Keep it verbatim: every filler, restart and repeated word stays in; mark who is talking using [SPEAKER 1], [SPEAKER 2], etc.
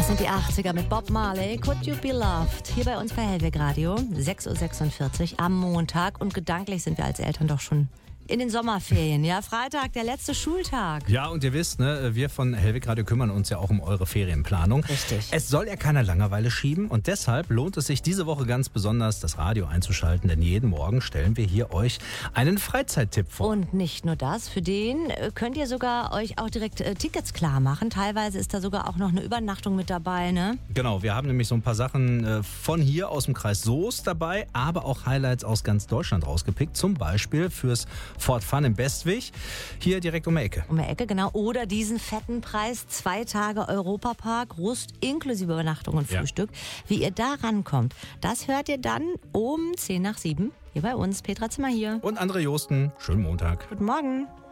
[SPEAKER 1] sind die achtziger mit Bob Marley, Could You Be Loved? Hier bei uns bei Hellweg Radio, sechs Uhr sechsundvierzig am Montag. Und gedanklich sind wir als Eltern doch schon in den Sommerferien. Ja, Freitag, der letzte Schultag.
[SPEAKER 2] Ja, und ihr wisst, ne, wir von Hellweg Radio kümmern uns ja auch um eure Ferienplanung.
[SPEAKER 1] Richtig.
[SPEAKER 2] Es soll ja keiner Langeweile schieben und deshalb lohnt es sich diese Woche ganz besonders, das Radio einzuschalten, denn jeden Morgen stellen wir hier euch einen Freizeittipp vor.
[SPEAKER 1] Und nicht nur das, für den könnt ihr sogar euch auch direkt äh, Tickets klar machen. Teilweise ist da sogar auch noch eine Übernachtung mit dabei, ne?
[SPEAKER 2] Genau, wir haben nämlich so ein paar Sachen äh, von hier aus dem Kreis Soest dabei, aber auch Highlights aus ganz Deutschland rausgepickt. Zum Beispiel fürs Fort Fun im Bestwig, hier direkt um die Ecke.
[SPEAKER 1] Um die Ecke, genau. Oder diesen fetten Preis, zwei Tage Europapark, Rust inklusive Übernachtung und Frühstück. Ja. Wie ihr da rankommt, das hört ihr dann um zehn nach sieben hier bei uns. Petra Zimmer hier.
[SPEAKER 2] Und André Josten, schönen Montag.
[SPEAKER 1] Guten Morgen.